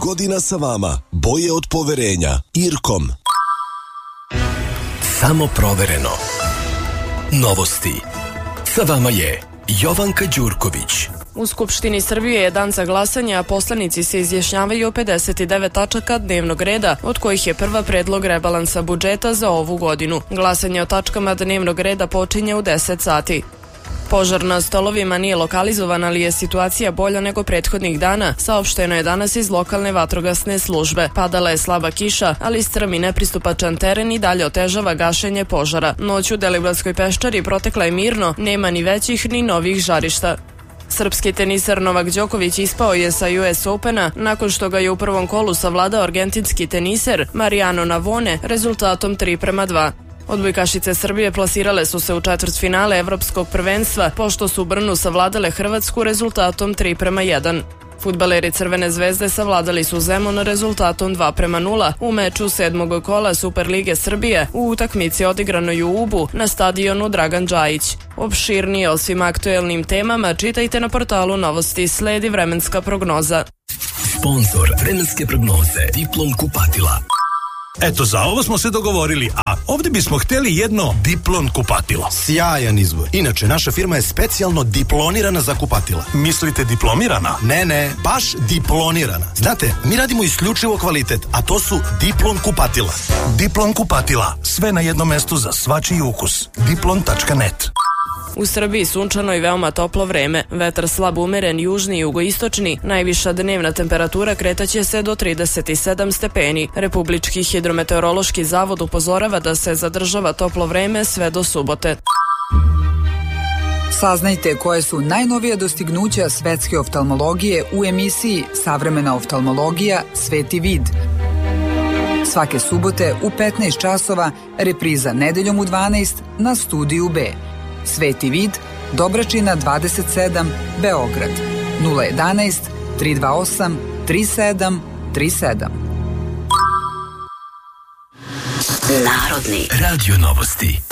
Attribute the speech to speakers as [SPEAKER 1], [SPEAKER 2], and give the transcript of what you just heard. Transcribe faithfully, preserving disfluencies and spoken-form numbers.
[SPEAKER 1] godina sa vama. Boje od poverenja. Irkom.
[SPEAKER 2] Samo provereno. Novosti. Sa vama je Jovanka Đurković.
[SPEAKER 3] U Skupštini Srbije je dan za glasanje, a poslanici se izjašnjavaju o pedeset devet tačaka dnevnog reda, od kojih je prva predlog rebalansa budžeta za ovu godinu. Glasanje o tačkama dnevnog reda počinje u deset sati. Požar na stolovima nije lokalizovan, ali je situacija bolja nego prethodnih dana, saopšteno je danas iz lokalne vatrogasne službe. Padala je slaba kiša, ali strm i nepristupačan teren i dalje otežava gašenje požara. Noć u Deliblatskoj peščari protekla je mirno, nema ni većih ni novih žarišta. Srpski tenisar Novak Đoković ispao je sa U S Opena nakon što ga je u prvom kolu savladao argentinski teniser Mariano Navone rezultatom tri prema dva. Odbojkašice Srbije plasirale su se u četvrtfinale Evropskog prvenstva pošto su u Brnu savladale Hrvatsku rezultatom tri prema jedan. Fudbaleri Crvene zvezde savladali su Zemun rezultatom dva prema nula u meču sedmog kola Superlige Srbije u utakmici odigranoj u Ubu na stadionu Dragan Džajić. Opširnije o svim aktuelnim temama čitajte na portalu Novosti. Sledi vremenska prognoza.
[SPEAKER 2] Sponzor vremenske prognoze Diplom kupatila.
[SPEAKER 4] Eto, za ovo smo se dogovorili, a ovdje bismo htjeli jedno Diplon kupatilo.
[SPEAKER 5] Sjajan izbor. Inače, naša firma je specijalno diplonirana za kupatila.
[SPEAKER 4] Mislite diplomirana?
[SPEAKER 5] Ne, ne, baš diplonirana. Znate, mi radimo isključivo kvalitet, a to su Diplon kupatila.
[SPEAKER 4] Diplon kupatila, sve na jednom mestu za svačiji ukus. diplon tačka net.
[SPEAKER 3] U Srbiji sunčano i veoma toplo vreme, vetar slab umeren, južni i jugoistočni, najviša dnevna temperatura kretaće se do trideset sedam stepeni. Republički hidrometeorološki zavod upozorava da se zadržava toplo vreme sve do subote.
[SPEAKER 6] Saznajte koje su najnovija dostignuća svetske oftalmologije u emisiji Savremena oftalmologija Sveti vid. Svake subote u petnaest časova, repriza nedeljom u dvanaest na Studiju B. Sveti vid, Dobračina dvadeset sedam, Beograd, nula jedanaest, tri dva osam, tri sedam tri sedam.
[SPEAKER 2] Narodni radio novosti.